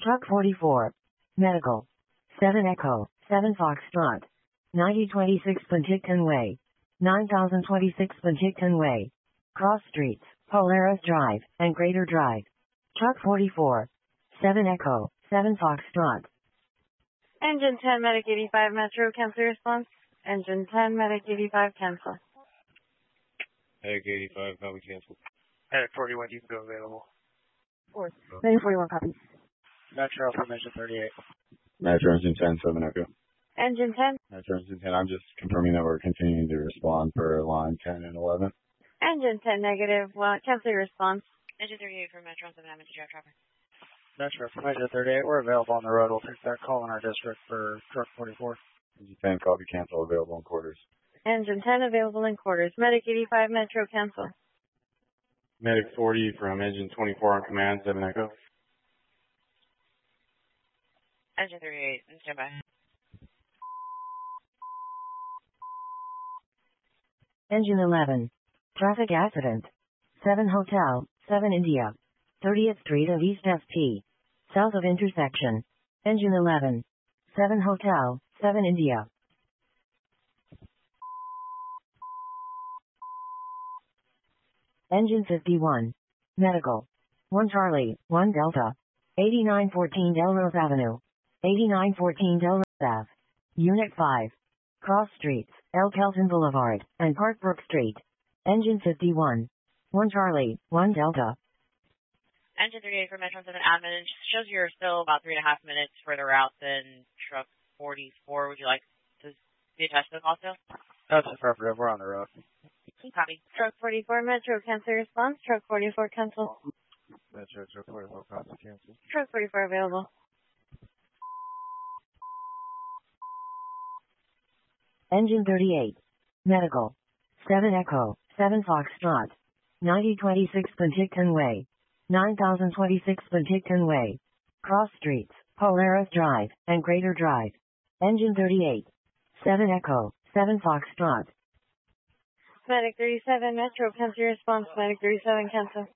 Truck 44. Medical. 7 Echo, 7 Foxtrot. 9026 Penticton Way. 9026 Penticton Way. Cross Streets, Polaris Drive, and Greater Drive. Truck 44. 7 Echo, 7 Foxtrot. Engine 10, Medic 85, Metro, cancel response. Engine 10, Medic 85, cancel. Medic 85, copy cancel. Medic 41, you can go available. Medic 41, copy. Metro from Engine 38. Metro Engine 10, 7 Echo. Engine 10. Metro Engine 10, I'm just confirming that we're continuing to respond for line 10 and 11. Engine 10, negative. Well, cancel your response. Engine 38 for Metro, 7 Echo, drive traffic. Metro from Engine 38, we're available on the road. We'll take that call in our district for truck 44. Engine 10, copy cancel, available in quarters. Engine 10, available in quarters. Medic 85, Metro, cancel. Medic 40 from Engine 24 on command, 7 Echo. Engine 38, stand by. Engine 11. Traffic accident. 7 Hotel, 7 India. 30th Street of East SP. South of intersection. Engine 11. 7 Hotel, 7 India. Engine 51. Medical. 1 Charlie, 1 Delta. 8914 Delrose Avenue. 8914 Delrose Ave. Unit 5. Cross Streets, El Kelton Boulevard, and Park Brook Street. Engine 51. 1 Charlie, 1 Delta. Engine 38 for Metro 7 admin. It shows you're still about 3.5 minutes further out than truck 44. Would you like to be attached to the call still? That's affirmative. We're on the road. Copy. Truck 44, Metro, cancel response. Truck 44, cancel. Metro, truck 44, copy cancel. Truck 44, available. Engine 38. Medical. 7 Echo, 7 Foxtrot. 9026 Penticton Way. 9026 Penticton Way. Cross Streets, Polaris Drive, and Greater Drive. Engine 38. 7 Echo, 7 Foxtrot. Medic 37, Metro, cancel your response. Medic 37, cancel.